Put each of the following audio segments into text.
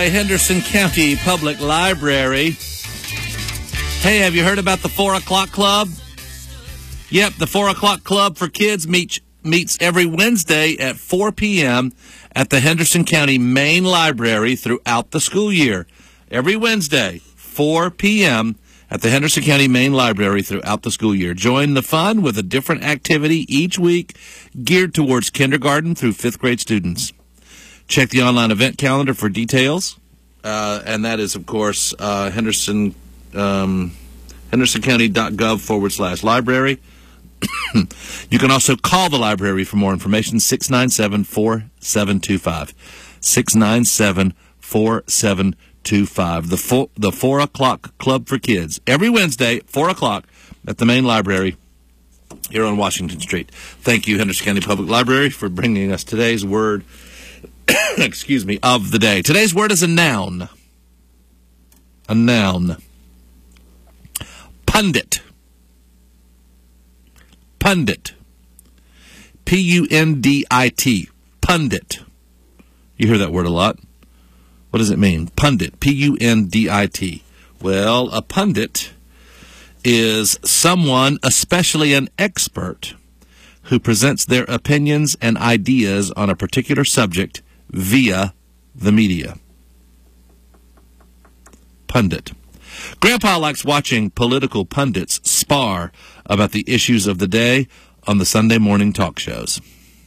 Henderson County Public Library. Hey, have you heard about the 4 o'clock club? Yep, the 4 o'clock club for kids meets every Wednesday at 4 p.m. at the Henderson County Main Library throughout the school year. Every Wednesday, 4 p.m. at the Henderson County Main Library throughout the school year. Join the fun with a different activity each week geared towards kindergarten through 5th grade students. Check the online event calendar for details, and that is, of course, hendersoncounty.gov/library. You can also call the library for more information, 697-4725. 697-4725. The 4 o'clock club for kids. Every Wednesday, 4 o'clock at the main library here on Washington Street. Thank you, Henderson County Public Library, for bringing us today's word of the day. Today's word is a noun. A noun. Pundit. Pundit. P-U-N-D-I-T. Pundit. You hear that word a lot. What does it mean? Pundit. P-U-N-D-I-T. Well, a pundit is someone, especially an expert, who presents their opinions and ideas on a particular subject via the media. Pundit. Grandpa likes watching political pundits spar about the issues of the day on the Sunday morning talk shows.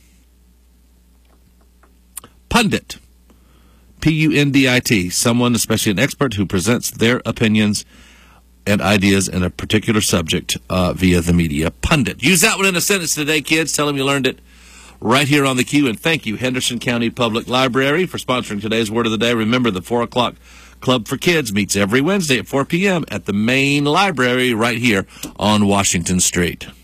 Pundit. P-U-N-D-I-T. Someone, especially an expert, who presents their opinions and ideas in a particular subject via the media. Pundit. Use that one in a sentence today, kids. Tell them you learned it right here on the Q. And thank you, Henderson County Public Library, for sponsoring today's Word of the Day. Remember, the 4 o'clock Club for Kids meets every Wednesday at 4 p.m. at the main library right here on Washington Street.